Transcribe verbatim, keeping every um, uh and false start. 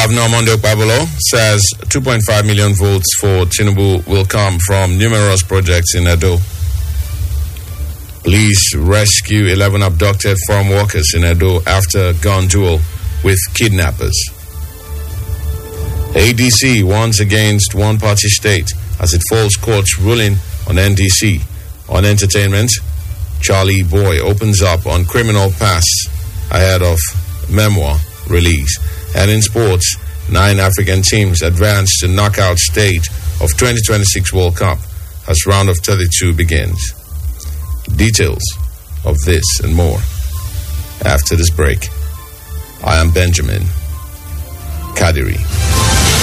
Governor Monday Okpabolo says two point five million votes for Tinubu will come from numerous projects in Edo. Police rescue eleven abducted farm workers in Edo after gun duel with kidnappers. A D C warns against one-party state as it follows court's ruling on N D C. On entertainment, Charlie Boy opens up on criminal past ahead of memoir release. And in sports, nine African teams advanced to knockout stage of twenty twenty-six World Cup as round of thirty-two begins. Details of this and more after this break. I am Benjamin Kadiri.